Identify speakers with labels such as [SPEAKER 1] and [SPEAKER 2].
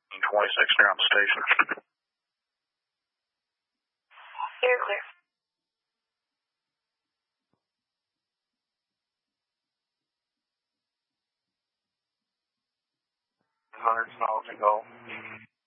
[SPEAKER 1] 26 near on the station.
[SPEAKER 2] You're clear.
[SPEAKER 1] 100 miles to go.